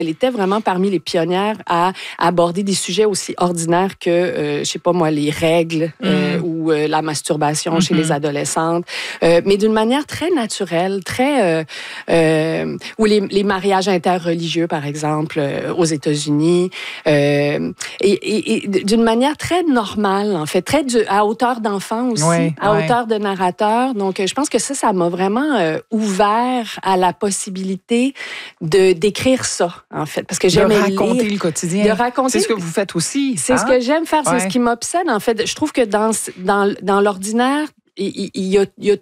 Elle était vraiment parmi les pionnières à aborder des sujets aussi ordinaires que, je sais pas moi, les règles ou la masturbation chez les adolescentes, mais d'une manière très naturelle, très ou les mariages interreligieux, par exemple, aux États-Unis, et d'une manière très normale, en fait, à hauteur d'enfant aussi, à hauteur de narrateur. Donc, je pense que ça m'a vraiment ouvert à la possibilité d'écrire ça, en fait, parce que j'aimais de raconter le quotidien. De raconter. C'est ce que vous faites aussi. C'est ce que j'aime faire, c'est ce qui m'obsède, en fait. Je trouve que dans l'ordinaire, il y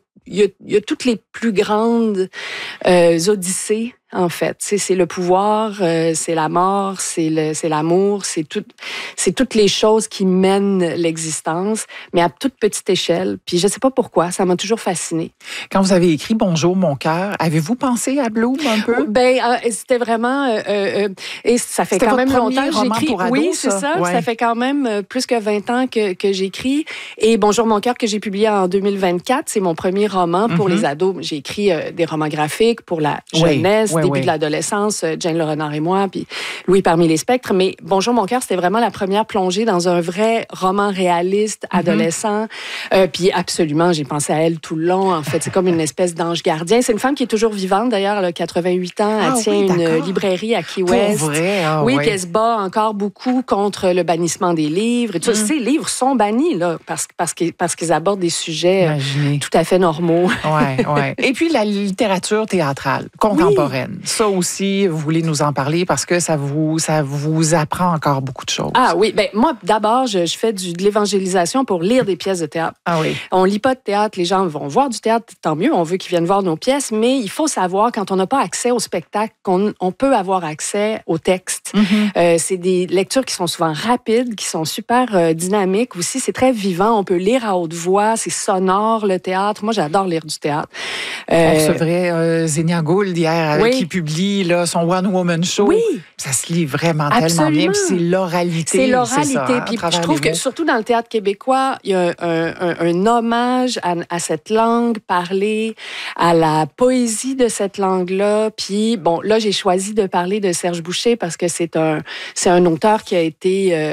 a toutes les plus grandes odyssées, en fait. C'est le pouvoir, c'est la mort, c'est l'amour, c'est toutes les choses qui mènent l'existence, mais à toute petite échelle. Puis je sais pas pourquoi, ça m'a toujours fascinée. Quand vous avez écrit Bonjour mon cœur, avez-vous pensé à Bloom un peu? C'était vraiment... et ça fait quand même longtemps que j'écris. Oui, c'est ça. Ouais. Ça fait quand même plus que 20 ans que j'écris. Et Bonjour mon cœur, que j'ai publié en 2024, c'est mon premier roman pour les ados. J'ai écrit des romans graphiques pour la jeunesse, début de l'adolescence, Jane Le Renard et moi, puis Louis parmi les spectres. Mais Bonjour mon cœur, c'était vraiment la première plongée dans un vrai roman réaliste, adolescent. Puis absolument, j'ai pensé à elle tout le long. En fait, c'est comme une espèce d'ange gardien. C'est une femme qui est toujours vivante, d'ailleurs, elle a 88 ans. Elle tient une librairie à Key West. Pour vrai? Puis elle se bat encore beaucoup contre le bannissement des livres. Et tout. Ces livres sont bannis, là, parce qu'ils abordent des sujets tout à fait normaux. Et puis la littérature théâtrale, contemporaine. Ça aussi, vous voulez nous en parler parce que ça vous apprend encore beaucoup de choses. Ah oui, moi, d'abord, je fais de l'évangélisation pour lire des pièces de théâtre. Ah oui. On lit pas de théâtre, les gens vont voir du théâtre, tant mieux, on veut qu'ils viennent voir nos pièces, mais il faut savoir, quand on n'a pas accès au spectacle, qu'on peut avoir accès au texte. C'est des lectures qui sont souvent rapides, qui sont super dynamiques aussi. C'est très vivant, on peut lire à haute voix, c'est sonore, le théâtre. Moi, j'adore lire du théâtre. On recevrait Zénia Gould hier, qui publie là, son One Woman Show. Oui. Ça se lit vraiment tellement bien. Puis c'est l'oralité. C'est l'oralité. Puis je trouve que surtout dans le théâtre québécois, il y a un hommage à cette langue parlée, à la poésie de cette langue-là. Puis bon, là, j'ai choisi de parler de Serge Boucher parce que c'est un auteur qui a été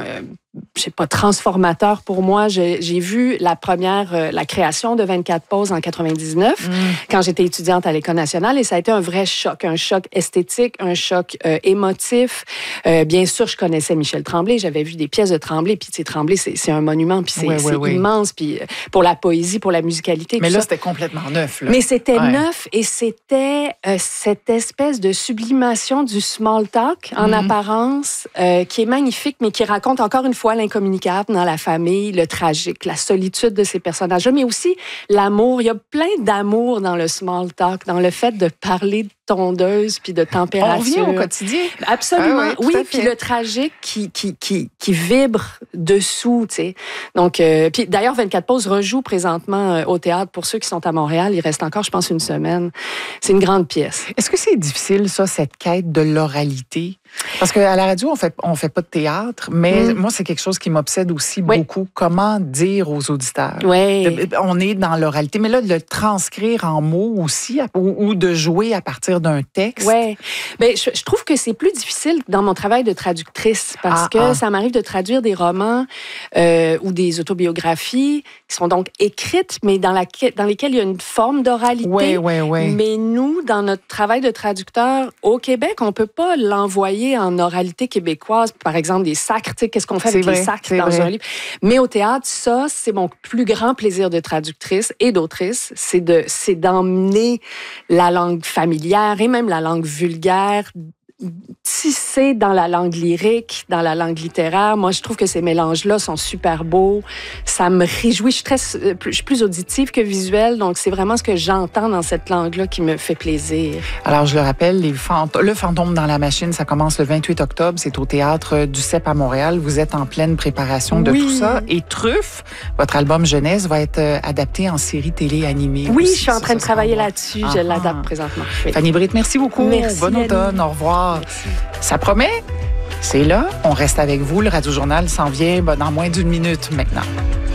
je sais pas, transformateur pour moi. J'ai vu la création de 24 pauses en 99, quand j'étais étudiante à l'École nationale, et ça a été un vrai choc, un choc esthétique, un choc émotif. Bien sûr, je connaissais Michel Tremblay, j'avais vu des pièces de Tremblay, puis Tremblay, c'est un monument, puis c'est immense, puis pour la poésie, pour la musicalité. Mais là, c'était complètement neuf. Là. Mais c'était neuf, et c'était cette espèce de sublimation du small talk, en apparence, qui est magnifique, mais qui raconte encore une fois l'incommunicable dans la famille, le tragique, la solitude de ces personnages-là, mais aussi l'amour. Il y a plein d'amour dans le small talk, dans le fait de parler de tondeuse puis de température. On revient au quotidien. Absolument. Oui, puis le tragique qui vibre dessous, tu sais. Donc, puis d'ailleurs, 24 pauses rejoue présentement au théâtre. Pour ceux qui sont à Montréal, il reste encore, je pense, une semaine. C'est une grande pièce. Est-ce que c'est difficile, ça, cette quête de l'oralité? Parce qu'à la radio, on fait pas de théâtre, mais moi, c'est quelque chose qui m'obsède aussi beaucoup. Comment dire aux auditeurs? On est dans l'oralité, mais là, de le transcrire en mots aussi, ou de jouer à partir d'un texte. Oui. Bien, je trouve que c'est plus difficile dans mon travail de traductrice, parce que ça m'arrive de traduire des romans ou des autobiographies qui sont donc écrites, mais dans lesquelles il y a une forme d'oralité. Mais nous, dans notre travail de traducteur au Québec, on peut pas l'envoyer en oralité québécoise, par exemple des sacres, tu sais, qu'est-ce qu'on fait avec les sacres dans un livre. Mais au théâtre, ça, c'est mon plus grand plaisir de traductrice et d'autrice, c'est d'emmener la langue familière et même la langue vulgaire, tissé dans la langue lyrique, dans la langue littéraire. Moi, je trouve que ces mélanges-là sont super beaux. Ça me réjouit. Je suis plus auditive que visuelle, donc c'est vraiment ce que j'entends dans cette langue-là qui me fait plaisir. Alors, je le rappelle, le fantôme dans la machine, ça commence le 28 octobre. C'est au Théâtre du CEP à Montréal. Vous êtes en pleine préparation de tout ça. Et Truffe, votre album jeunesse, va être adapté en série télé animée. Oui, aussi. je suis en train de travailler là-dessus. Je l'adapte présentement. Oui. Fanny Britt, merci beaucoup. Merci, bon automne. Au revoir. Merci. Ça promet? C'est là. On reste avec vous. Le Radio Journal s'en vient dans moins d'une minute maintenant.